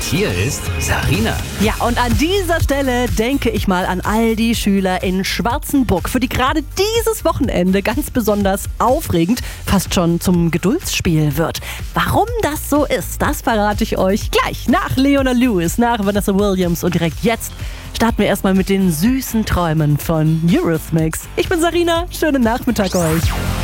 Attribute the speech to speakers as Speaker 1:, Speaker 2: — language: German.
Speaker 1: hier ist Sarina.
Speaker 2: Ja, und an dieser Stelle denke ich mal an all die Schüler in Schwarzenburg, für die gerade dieses Wochenende ganz besonders aufregend, fast schon zum Geduldsspiel wird. Warum das so ist, das verrate ich euch gleich nach Leona Lewis, nach Vanessa Williams und direkt jetzt starten wir erstmal mit den süßen Träumen von Eurythmics. Ich bin Sarina, schönen Nachmittag euch.